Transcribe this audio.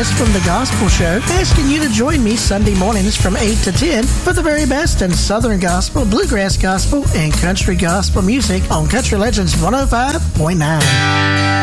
Chris from The Gospel Show, asking you to join me Sunday mornings from 8 to 10 for the very best in Southern Gospel, Bluegrass Gospel, and Country Gospel music on Country Legends 105.9.